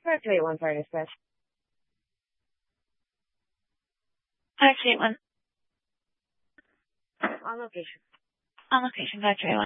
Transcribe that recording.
Activate one for dispatch. Activate one. On location. On location, go activate one.